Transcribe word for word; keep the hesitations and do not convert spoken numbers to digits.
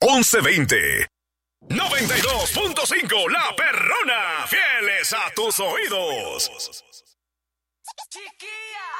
once veinte. noventa y dos punto cinco La Perrona, fieles a tus oídos.